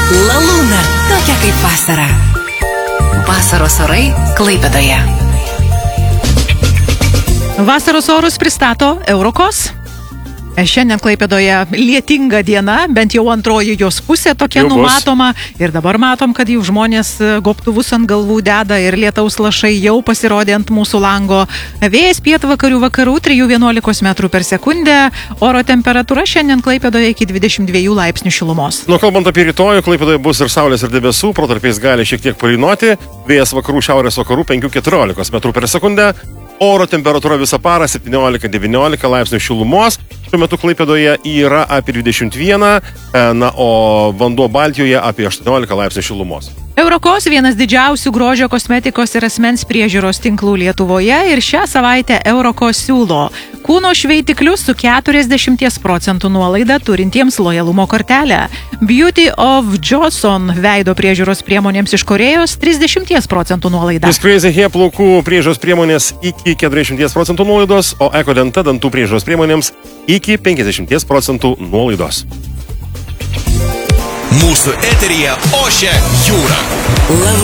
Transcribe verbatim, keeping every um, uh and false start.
Lalūna, tokia kaip vasara. Vasaros orai Klaipėdoje. Vasaros orus pristato Eurokos. Šiandien Klaipėdoje lietinga diena, bent jau antroji jos pusė tokia Jau bus. numatoma. Ir dabar matom, kad jau žmonės gobtuvus ant galvų deda ir lietaus lašai jau pasirodė ant mūsų lango. Vėjas pietvakarių vakarų trijų vienuolikos metrų per sekundę. Oro temperatūra šiandien Klaipėdoje iki dvidešimt dviejų laipsnių šilumos. Nu, kalbant apie rytojų, Klaipėdoje bus ir saulės ir debesų, protarpiais gali šiek tiek palynoti, vėjas vakarų šiaurės vakarų penki keturiolikos metrų per sekundę. Oro temperatūra visą parą septyniolika devyniolika laipsnių šilumos. Šiuo metu Klaipėdoje yra apie dvidešimt vieną, na, o vanduo Baltijoje apie aštuoniolika laipsnių šilumos. Eurokos vienas didžiausių grožio kosmetikos ir asmens priežiūros tinklų Lietuvoje ir šią savaitę Eurokos siūlo kūno šveitiklius su keturiasdešimt procentų nuolaida turintiems lojalumo kortelę. Beauty of Johnson veido priežiūros priemonėms iš Korėjos trisdešimt procentų nuolaida. Miss Crazy Hair plaukų priežiūros priemonės iki keturiasdešimt procentų nuolaidos, o Ekodenta dantų priežiūros priemonėms iki penkiasdešimt procentų nuolaidos. Mūsų eteryje ošia jūra. Lalūna.